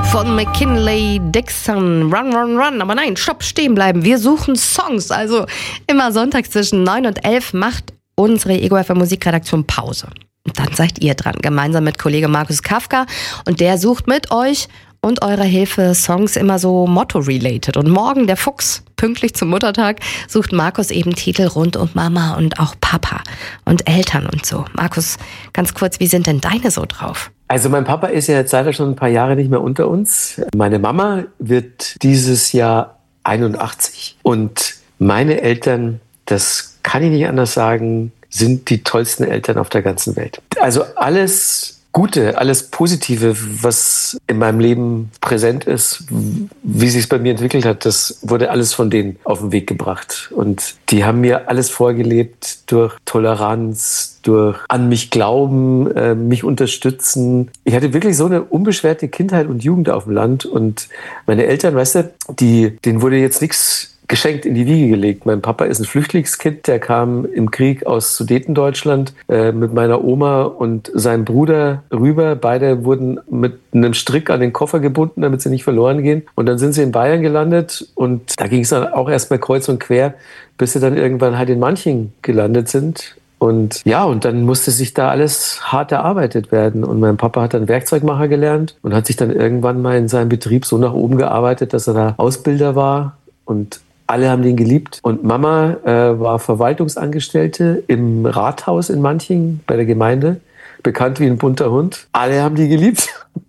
von McKinley Dixon. Run, run, run. Aber nein, stopp, stehen bleiben. Wir suchen Songs. Also immer sonntags zwischen 9 und 11 macht unsere Ego FM Musikredaktion Pause. Und dann seid ihr dran, gemeinsam mit Kollege Markus Kafka. Und der sucht mit euch und eurer Hilfe Songs immer so Motto-related. Und morgen, der Fuchs, pünktlich zum Muttertag, sucht Markus eben Titel rund um Mama und auch Papa und Eltern und so. Markus, ganz kurz, wie sind denn deine so drauf? Also mein Papa ist ja jetzt leider schon ein paar Jahre nicht mehr unter uns. Meine Mama wird dieses Jahr 81. Und meine Eltern, das kann ich nicht anders sagen, sind die tollsten Eltern auf der ganzen Welt. Also alles Gute, alles Positive, was in meinem Leben präsent ist, wie sich es bei mir entwickelt hat, das wurde alles von denen auf den Weg gebracht. Und die haben mir alles vorgelebt durch Toleranz, durch an mich glauben, mich unterstützen. Ich hatte wirklich so eine unbeschwerte Kindheit und Jugend auf dem Land. Und meine Eltern, weißt du, denen wurde jetzt nichts geschenkt in die Wiege gelegt. Mein Papa ist ein Flüchtlingskind, der kam im Krieg aus Sudetendeutschland mit meiner Oma und seinem Bruder rüber. Beide wurden mit einem Strick an den Koffer gebunden, damit sie nicht verloren gehen. Und dann sind sie in Bayern gelandet und da ging es dann auch erstmal kreuz und quer, bis sie dann irgendwann halt in Manching gelandet sind. Und ja, und dann musste sich da alles hart erarbeitet werden. Und mein Papa hat dann Werkzeugmacher gelernt und hat sich dann irgendwann mal in seinem Betrieb so nach oben gearbeitet, dass er da Ausbilder war. Und alle haben den geliebt. Und Mama war Verwaltungsangestellte im Rathaus in Manching bei der Gemeinde. Bekannt wie ein bunter Hund. Alle haben die geliebt.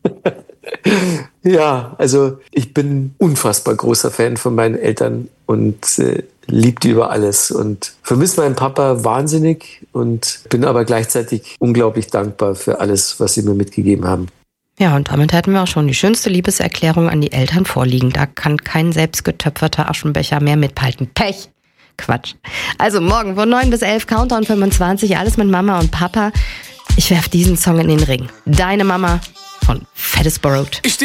Ja, also ich bin unfassbar großer Fan von meinen Eltern und liebe die über alles. Und vermisse meinen Papa wahnsinnig und bin aber gleichzeitig unglaublich dankbar für alles, was sie mir mitgegeben haben. Ja, und damit hätten wir auch schon die schönste Liebeserklärung an die Eltern vorliegen. Da kann kein selbstgetöpferter Aschenbecher mehr mithalten. Pech! Quatsch. Also morgen von 9 bis 11, Countdown 25, alles mit Mama und Papa. Ich werf diesen Song in den Ring. Deine Mama von Fattest Borrowed.